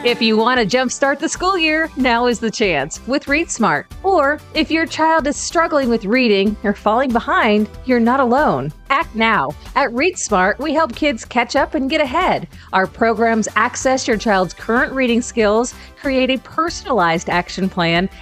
If you want to jumpstart the school year, now is the chance with Read Smart. Or if your child is struggling with reading or falling behind, you're not alone. Act now. At Read Smart, we help kids catch up and get ahead. Our programs access your child's current reading skills, create a personalized action plan,